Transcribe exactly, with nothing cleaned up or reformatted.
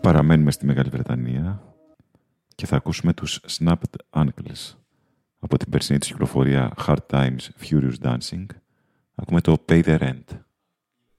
Παραμένουμε στη Μεγάλη Βρετανία και θα ακούσουμε τους Snapped Ankles από την περσινή της κυκλοφορία Hard Times Furious Dancing. Ακούμε το Pay the Rent.